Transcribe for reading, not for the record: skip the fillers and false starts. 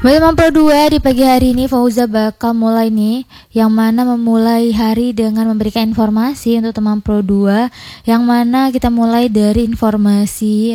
Buat teman Pro 2, di pagi hari ini Fauza bakal mulai nih, yang mana memulai hari dengan memberikan informasi untuk teman Pro 2, yang mana kita mulai dari informasi